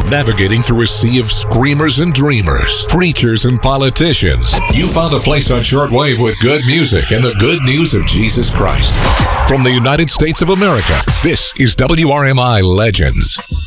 navigating through a sea of screamers and dreamers, preachers and politicians. You found a place on shortwave with good music and the good news of Jesus Christ. From the United States of America, this is WRMI Legends.